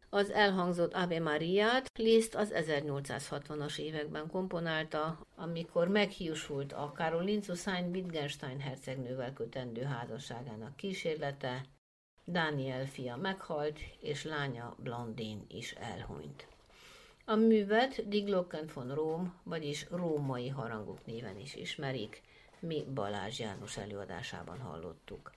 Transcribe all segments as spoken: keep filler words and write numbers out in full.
Az elhangzott Ave Mariát Liszt az ezernyolcszázhatvanas években komponálta, amikor meghiúsult a Caroline zu Sayn-Wittgenstein hercegnővel kötendő házasságának kísérlete, Dániel fia meghalt, és lánya Blondine is elhunyt. A művet Die Glocken von Rom, vagyis római harangok néven is ismerik, mi Balázs János előadásában hallottuk.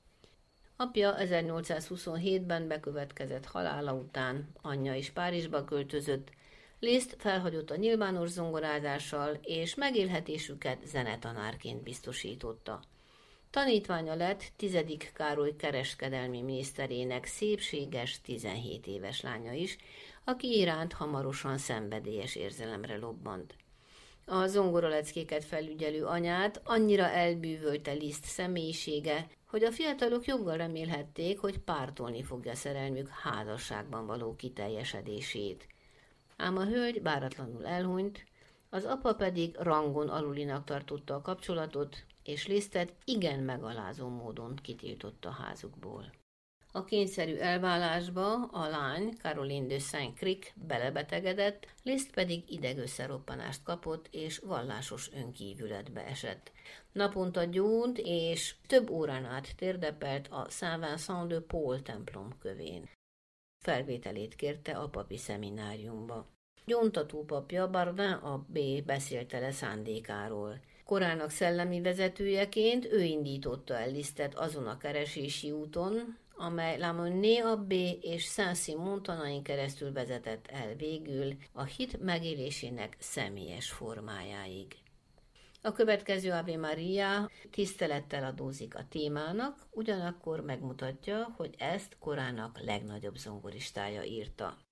Apja ezernyolcszázhuszonhétben bekövetkezett halála után, anyja is Párizsba költözött, Liszt felhagyott a nyilvános zongorázással, és megélhetésüket zenetanárként biztosította. Tanítványa lett tizedik Károly kereskedelmi miniszterének szépséges tizenhét éves lánya is, aki iránt hamarosan szenvedélyes érzelemre lobbant. A zongoraleckéket felügyelő anyát annyira elbűvölte Liszt személyisége, hogy a fiatalok joggal remélhették, hogy pártolni fogja szerelmük házasságban való kiteljesedését. Ám a hölgy váratlanul elhunyt, az apa pedig rangon alulinak tartotta a kapcsolatot, és Lisztet igen megalázó módon kitiltotta a házukból. A kényszerű elválásba a lány, Caroline de Saint-Cric belebetegedett, Liszt pedig idegösszeroppanást kapott, és vallásos önkívületbe esett. Naponta gyónt, és több órán át térdepelt a Saint-Vincent de Paul templom kövén. Felvételét kérte a papi szemináriumba. Gyóntató papja Bardin abbé beszélte le szándékáról. Korának szellemi vezetőjeként ő indította el Lisztet azon a keresési úton, amely La Monnaie abbé és Saint-Simon tanain keresztül vezetett el végül a hit megélésének személyes formájáig. A következő Ave Maria tisztelettel adózik a témának, ugyanakkor megmutatja, hogy ezt korának legnagyobb zongoristája írta.